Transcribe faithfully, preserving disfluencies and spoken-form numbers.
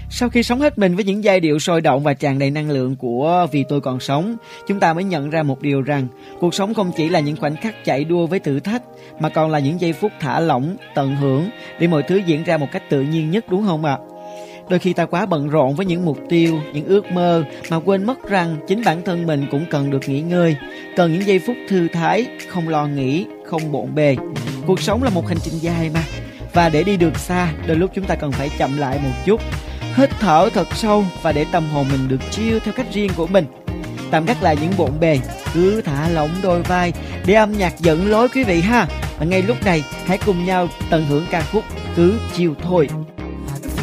Sau khi sống hết mình với những giai điệu sôi động và tràn đầy năng lượng của Vì Tôi Còn Sống, chúng ta mới nhận ra một điều rằng cuộc sống không chỉ là những khoảnh khắc chạy đua với thử thách, mà còn là những giây phút thả lỏng, tận hưởng để mọi thứ diễn ra một cách tự nhiên nhất, đúng không ạ? Đôi khi ta quá bận rộn với những mục tiêu, những ước mơ mà quên mất rằng chính bản thân mình cũng cần được nghỉ ngơi, cần những giây phút thư thái, không lo nghĩ, không bộn bề. Cuộc sống là một hành trình dài mà, và để đi được xa, đôi lúc chúng ta cần phải chậm lại một chút, hít thở thật sâu và để tâm hồn mình được chill theo cách riêng của mình. Tạm gác lại những bộn bề, cứ thả lỏng đôi vai để âm nhạc dẫn lối quý vị ha. Và ngay lúc này, hãy cùng nhau tận hưởng ca khúc Cứ Chill Thôi.